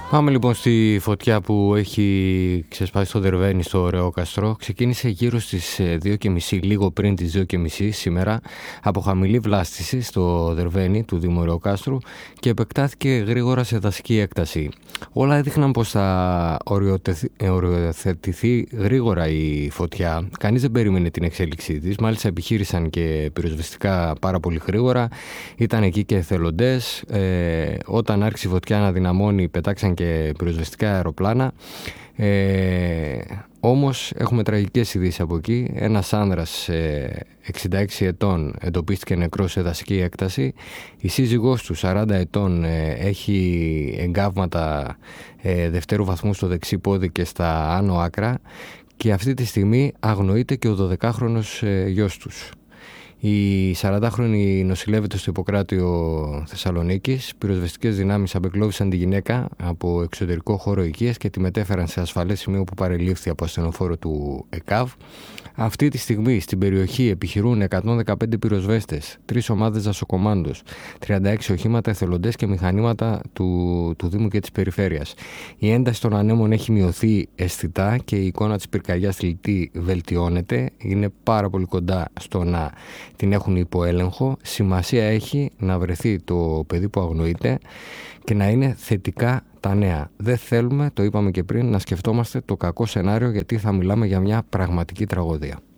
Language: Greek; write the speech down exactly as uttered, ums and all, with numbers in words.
Πάμε λοιπόν στη φωτιά που έχει ξεσπάσει στο Δερβαίνι στο Ρεόκαστρο. Ξεκίνησε γύρω στις δύο και μισή, λίγο πριν τις δύο και μισή σήμερα, από χαμηλή βλάστηση στο Δερβαίνι του Δήμου Ρεόκαστρου και επεκτάθηκε γρήγορα σε δασική έκταση. Όλα έδειχναν πως θα οριοθετηθεί γρήγορα η φωτιά. Κανείς δεν περίμενε την εξέλιξή της. Μάλιστα επιχείρησαν και πυροσβεστικά πάρα πολύ γρήγορα. Ήταν εκεί και εθελοντές. Ε, όταν άρχισε η φωτιά να δυναμώνει, πετάξαν και πυροσβεστικά αεροπλάνα. Ε, όμως έχουμε τραγικές ειδήσεις από εκεί. Ένας άνδρας ε, εξήντα έξι ετών εντοπίστηκε νεκρός σε δασική έκταση. Η σύζυγός του σαράντα ετών ε, έχει εγκάβματα ε, δευτέρου βαθμού στο δεξί πόδι και στα άνω άκρα και αυτή τη στιγμή αγνοείται και ο δωδεκάχρονος ε, γιος τους. Η σαραντάχρονη νοσηλεύεται στο Ιπποκράτιο Θεσσαλονίκης. Πυροσβεστικές δυνάμεις απεκλώβησαν τη γυναίκα από εξωτερικό χώρο οικίας και τη μετέφεραν σε ασφαλές σημείο που παρελήφθη από ασθενοφόρο του ΕΚΑΒ. Αυτή τη στιγμή στην περιοχή επιχειρούν εκατόν δεκαπέντε πυροσβέστες, τρεις ομάδες δασοκομάντος, τριάντα έξι οχήματα, εθελοντές και μηχανήματα του, του Δήμου και της Περιφέρειας. Η ένταση των ανέμων έχει μειωθεί αισθητά και η εικόνα της πυρκαγιάς στη Λιτή βελτιώνεται. Είναι πάρα πολύ κοντά στο να την έχουν υπό έλεγχο. Σημασία έχει να βρεθεί το παιδί που αγνοείται και να είναι θετικά τα νέα. Δεν θέλουμε, το είπαμε και πριν, να σκεφτόμαστε το κακό σενάριο, γιατί θα μιλάμε για μια πραγματική τραγωδία.